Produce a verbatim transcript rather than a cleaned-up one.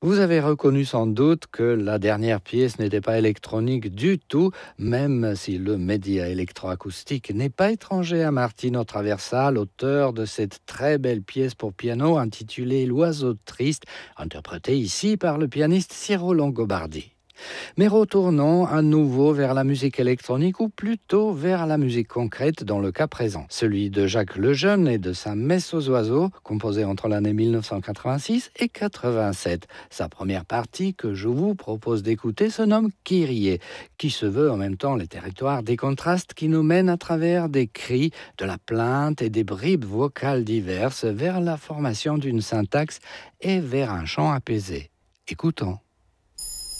Vous avez reconnu sans doute que la dernière pièce n'était pas électronique du tout, même si le média électroacoustique n'est pas étranger à Martino Traversa, l'auteur de cette très belle pièce pour piano intitulée L'oiseau triste, interprétée ici par le pianiste Ciro Longobardi. Mais retournons à nouveau vers la musique électronique ou plutôt vers la musique concrète dans le cas présent. Celui de Jacques Lejeune et de sa Messe aux oiseaux, composée entre l'année mille neuf cent quatre-vingt-six et quatre-vingt-sept. Sa première partie que je vous propose d'écouter se nomme Kyrie, qui se veut en même temps les territoires des contrastes qui nous mènent à travers des cris, de la plainte et des bribes vocales diverses vers la formation d'une syntaxe et vers un chant apaisé. Écoutons.